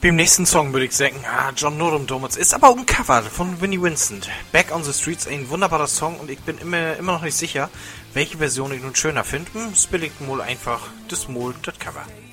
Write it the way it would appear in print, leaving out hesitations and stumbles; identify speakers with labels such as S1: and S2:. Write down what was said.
S1: Beim nächsten Song würde ich sagen, John Norum Donuts ist aber auch ein Cover von Vinnie Vincent. Back on the Streets, ein wunderbarer Song und ich bin immer noch nicht sicher, welche Version ich nun schöner finde. Spiel ich mal einfach das Cover.